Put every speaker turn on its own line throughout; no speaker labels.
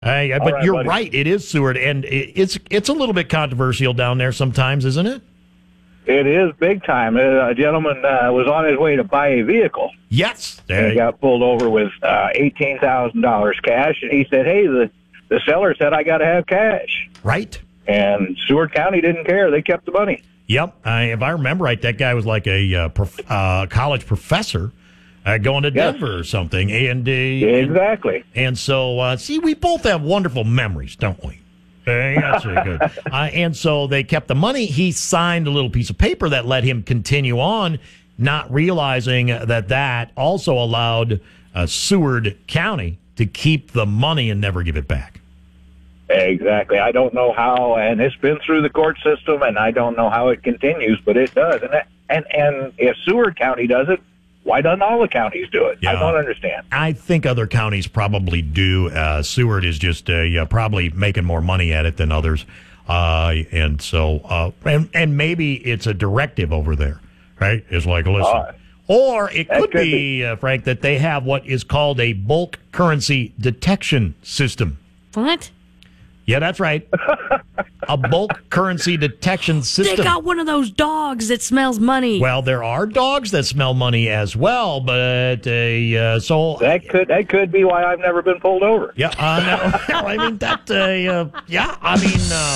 But
right,
you're
buddy.
right. It is Seward, and it's a little bit controversial down there sometimes, isn't it?
It is big time. A gentleman was on his way to buy a vehicle.
Yes.
And he got pulled over with $18,000 cash, and he said, "Hey, the seller said I got to have cash."
Right.
And Seward County didn't care; they kept the money.
Yep. If I remember right, that guy was like a college professor going to Denver or something. And
Exactly.
And so, see, we both have wonderful memories, don't we? That's very good. And so they kept the money. He signed a little piece of paper that let him continue on, not realizing that also allowed Seward County to keep the money and never give it back.
Exactly. I don't know how, and it's been through the court system, and I don't know how it continues, but it does. And if Seward County does it, why doesn't all the counties do it?
Yeah.
I don't understand.
I think other counties probably do. Seward is just probably making more money at it than others, and so and maybe it's a directive over there, right? It's like, listen, or it could be Frank, that they have what is called a bulk currency detection system.
What?
Yeah, that's right. A bulk currency detection system.
They got one of those dogs that smells money.
Well, there are dogs that smell money as well, but so
that could be why I've never been pulled over.
Yeah, no, I mean that. Yeah, I mean,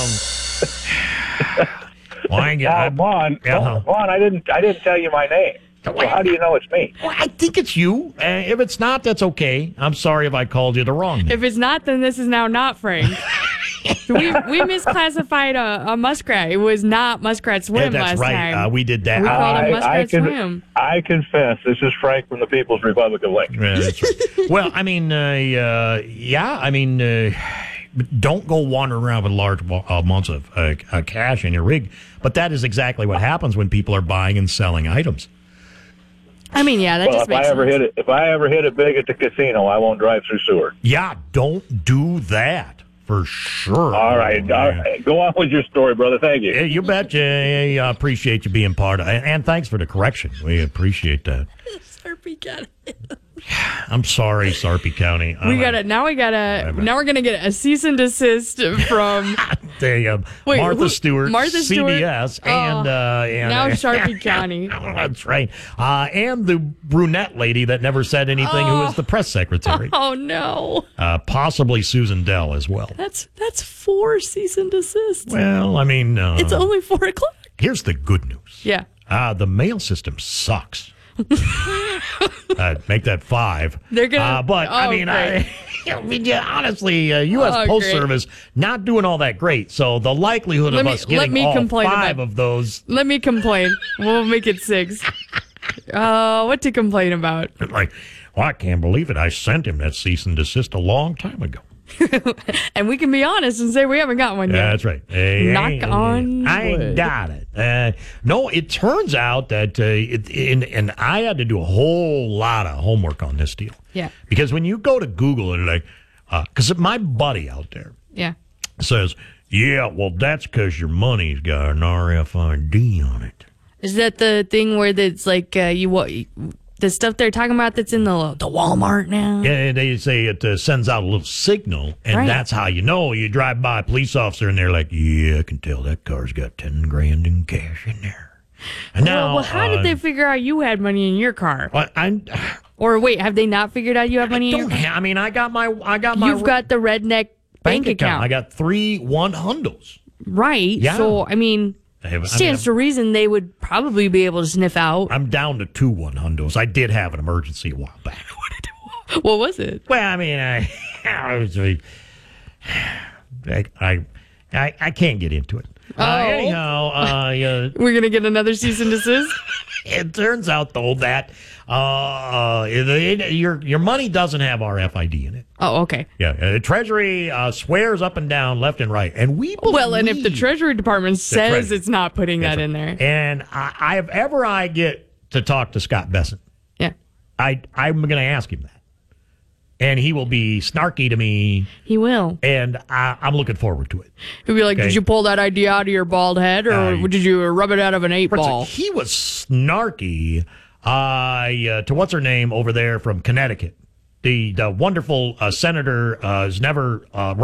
Vaughn, I didn't tell you my name. So how do you know it's me?
Well, I think it's you. If it's not, that's okay. I'm sorry if I called you the wrong name.
If it's not, then this is now not Frank. we misclassified a muskrat. It was not Muskrat Swim last
right.
time.
That's right. We did that.
We called him Muskrat Swim.
I confess, this is Frank from the People's Republic of Lincoln.
Yeah, that's right. Well, I mean, don't go wandering around with large amounts of cash in your rig. But that is exactly what happens when people are buying and selling items.
I mean, yeah, that just makes sense.
If I ever hit it big at the casino, I won't drive through Seward.
Yeah, don't do that for sure.
All right. Go on with your story, brother. Thank you.
You betcha. I appreciate you being part of it. And thanks for the correction. We appreciate that.
Sarpy got it.
I'm sorry, Sarpy County.
Now we're gonna get a cease and desist from
Martha Stewart, CBS, and
now Sarpy County.
That's right. And the brunette lady that never said anything, who is the press secretary.
Oh no.
Possibly Susan Dell as well.
That's 4 cease and desists.
Well, I mean,
it's only 4:00.
Here's the good news.
Yeah.
The mail system sucks. Make that 5.
They're gonna,
but I mean, honestly, U.S. Post Service not doing all that great. So the likelihood of us getting all 5 of those.
Let me complain. We'll make it 6. What to complain about?
Like, well, I can't believe it. I sent him that cease and desist a long time ago.
And we can be honest and say we haven't got one yet.
That's right.
Knock on wood.
I ain't got it. No, it turns out that and I had to do a whole lot of homework on this deal.
Yeah.
Because when you go to Google and because my buddy out there says, yeah, well, that's because your money's got an RFID on it.
Is that the thing where it's like the stuff they're talking about that's in the Walmart now?
Yeah, they say it sends out a little signal, and that's how you know. You drive by a police officer, and they're like, yeah, I can tell that car's got $10,000 in cash in there. And now,
how did they figure out you had money in your car? Or wait, have they not figured out you have money in your car?
I mean, I got my.
You've got the redneck bank account.
I got 3 100s.
Right. Yeah. So, I mean, stands to reason they would probably be able to sniff out.
I'm down to 2 100s. I did have an emergency a while back.
What was it?
Well, I mean, I can't get into it. Anyhow,
we're gonna get another cease and desist.
It turns out though that your money doesn't have RFID in it.
Oh, okay.
Yeah, the Treasury swears up and down, left and right, and we believe,
and if the Treasury Department says it's not putting that in there,
and I get to talk to Scott Bessent, I'm going to ask him that. And he will be snarky to me.
He will.
And I'm looking forward to it.
He'll be like, did you pull that idea out of your bald head, or did you rub it out of an 8-ball?
He was snarky to what's-her-name over there from Connecticut. the wonderful senator has never